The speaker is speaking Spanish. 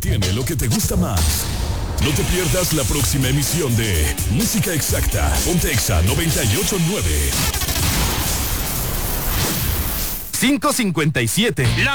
tiene lo que te gusta más. No te pierdas la próxima emisión de Música Exacta. Ponte Exa 98.9. 5:57. La